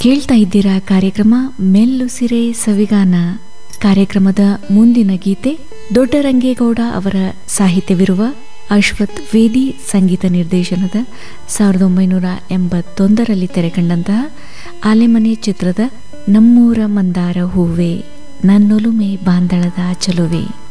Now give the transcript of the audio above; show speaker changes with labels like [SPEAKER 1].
[SPEAKER 1] ಕೇಳ್ತಾ ಇದ್ದೀರಾ ಕಾರ್ಯಕ್ರಮ ಮೆಲ್ಲುಸಿರೆ ಸವಿಗಾನ. ಕಾರ್ಯಕ್ರಮದ ಮುಂದಿನ ಗೀತೆ ದೊಡ್ಡರಂಗೇಗೌಡ ಅವರ ಸಾಹಿತ್ಯವಿರುವ ಅಶ್ವಥ್ ವೇದಿ ಸಂಗೀತ ನಿರ್ದೇಶನದ 1981ರಲ್ಲಿ ತೆರೆಕಂಡಂತಹ ಆಲೆಮನೆ ಚಿತ್ರದ ನಮ್ಮೂರ ಮಂದಾರ ಹೂವೆ ನನ್ನೊಲುಮೆ ಬಾಂದಳದ ಚಲುವೆ.